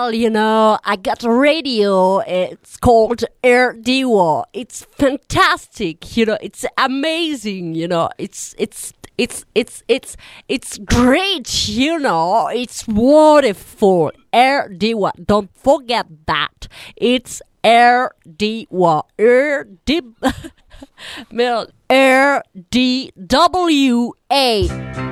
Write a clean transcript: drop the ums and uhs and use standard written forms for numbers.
Well, I got a radio. It's called Air Diva. It's fantastic. It's amazing. It's great. It's wonderful. Air Diva. Don't forget that. It's Air Diva. Air Diva. Air D W A.